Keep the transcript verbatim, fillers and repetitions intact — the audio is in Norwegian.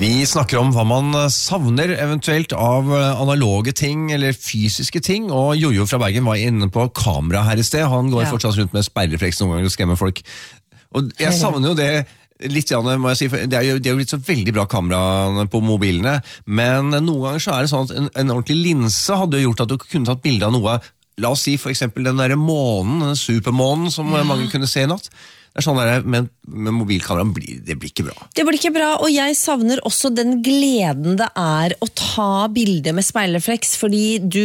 Vi snakker om hva man savner eventuelt av analoge ting eller fysiske ting, og Jojo fra Bergen var inne på kamera her i sted. Han går ja. fortsatt rundt med speilrefleks noen ganger og skremmer folk. Og jeg savner jo det litt, Janne, må jeg si, for det er jo, det er jo litt så veldig bra kamera på mobilene, men noen ganger så er det sånn at en, en ordentlig linse hadde gjort at du kunne tatt bilde av noe. La oss si for eksempel den der månen, den supermånen som ja. mange kunne se i natt. Det er sånn der, med, med mobilkamera, det blir ikke bra. Det blir ikke bra, og jeg savner også den gleden det er å ta bilder med speilrefleks, fordi du